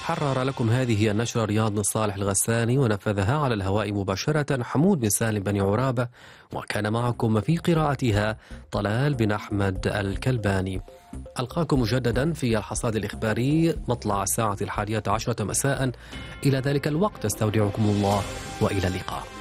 حرر لكم هذه النشرة رياض بن صالح الغساني، ونفذها على الهواء مباشرة حمود بن سالم بن عرابة، وكان معكم في قراءتها طلال بن أحمد الكلباني. ألقاكم مجددا في الحصاد الإخباري مطلع الساعة 11:10 مساء. إلى ذلك الوقت استودعكم الله وإلى اللقاء.